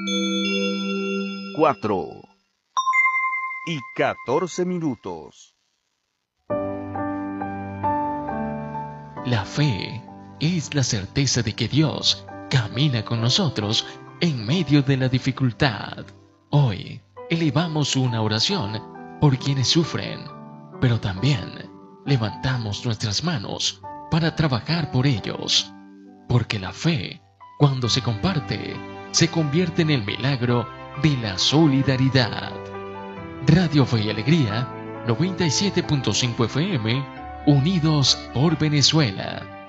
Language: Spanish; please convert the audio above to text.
4:14. La fe es la certeza de que Dios camina con nosotros en medio de la dificultad. Hoy elevamos una oración por quienes sufren, pero también levantamos nuestras manos para trabajar por ellos, porque la fe, cuando se comparte, se convierte en el milagro de la solidaridad. Radio Fe y Alegría, 97.5 FM, unidos por Venezuela.